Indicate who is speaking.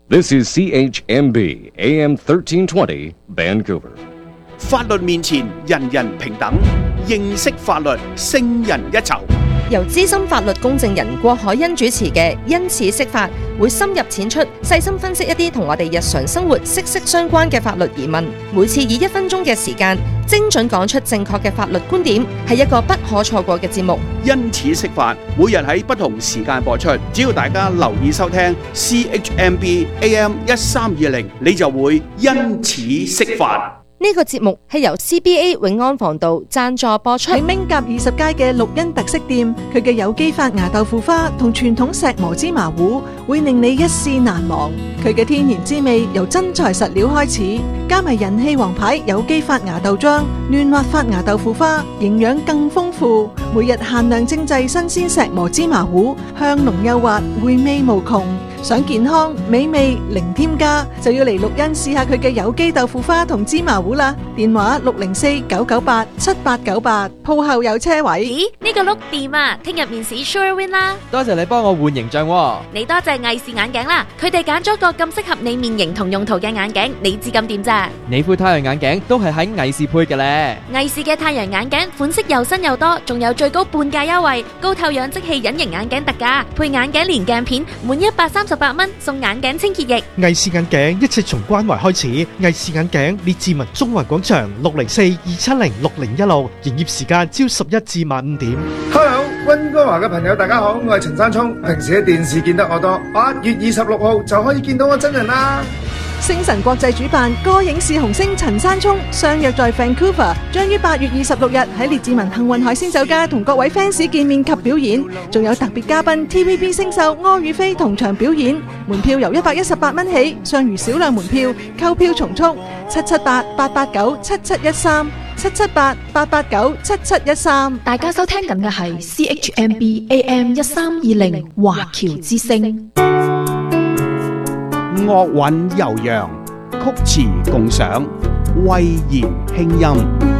Speaker 1: This is CHMB AM 1320 Vancouver.
Speaker 2: 法律面前人人平等，認識法律勝人一籌。
Speaker 3: 由資深法律公證人郭海欣主持嘅因此釋法，會深入淺出，細心分析一啲同我哋日常生活息息相關嘅法律疑問。每次以1分鐘嘅時間，精準講出正確嘅法律觀點，係一個不可錯過嘅節目。
Speaker 2: 因此釋法，每日喺不同時間播出，只要大家留意收聽 CHMB AM 1320，你就會因此釋法。
Speaker 3: 呢個節目係由 CBA 永安防道贊助播出。
Speaker 4: 喺明甲20街嘅綠茵特色店，佢嘅有機發芽豆腐花同傳統石磨芝麻糊會令你一試難忘。佢嘅天然滋味由真材實料開始，加埋人氣王牌有機發芽豆漿、嫩滑發芽豆腐花，營養更豐富。每日限量精製新鮮石磨芝麻糊，香濃幼滑，回味無窮。想健康美味零添加，就要嚟綠茵試下佢嘅有機豆腐花同芝麻糊啦。電話604-998-7898，鋪後有車位。
Speaker 5: 咦，呢個碌掂啊！聽日面試 Sure Win 啦！
Speaker 6: 多謝你幫我換形象喎。
Speaker 5: 你多謝藝視眼鏡啦，佢哋揀咗個咁適合你面型同用途嘅眼鏡，你知咁掂咋？
Speaker 6: 你副太陽眼鏡都係喺藝視配嘅咧。
Speaker 5: 藝視嘅太陽眼鏡款式又新又多，仲有最高半價優惠，高透氧即棄隱形眼鏡特價，配眼鏡連鏡片，滿138蚊送眼鏡清潔液。
Speaker 7: 藝視眼鏡一切從關懷開始。藝視眼鏡列治文中環廣場604-270-6016，營業時間朝11至晚5點。
Speaker 8: Hello， 溫哥華嘅朋友大家好，我係陳山聰。平時喺電視見得我多，8月26號就可以見到我真人啦。
Speaker 4: 星晨國際主辦歌影視紅星陳山聰相約在 Vancouver， 將於8月26日喺列治文幸運海鮮酒家同各位 fans 見面及表演，仲有特別嘉賓 TVB 星秀柯宇飛同場表演。門票由118蚊起，尚餘少量門票，購票從速778-889-7713，778-889-7713。
Speaker 9: 大家收聽緊嘅係 CHMB AM 1320華僑之聲。
Speaker 2: 樂韻悠揚，曲詞共賞，慧言輕音。